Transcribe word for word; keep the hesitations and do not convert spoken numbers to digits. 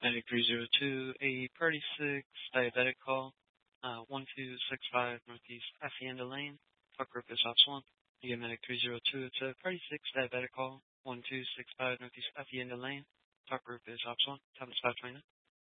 Medic three zero two, a Party six diabetic call, uh, one two six five Northeast Hacienda Lane, Talk group is Opsilon. Again, Medic three zero two, it's a Party six diabetic call, one two six five Northeast Hacienda Lane, Talk group is Opsilon, Top five twenty-nine.